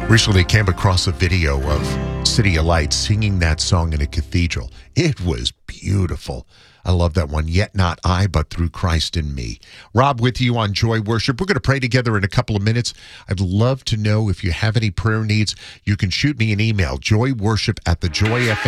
Recently came across a video of City of Lights singing that song in a cathedral. It was beautiful. I love that one. Yet not I, but through Christ in me. Rob with you on Joy Worship. We're going to pray together in a couple of minutes. I'd love to know if you have any prayer needs. You can shoot me an email, joyworship@thejoyfm.com.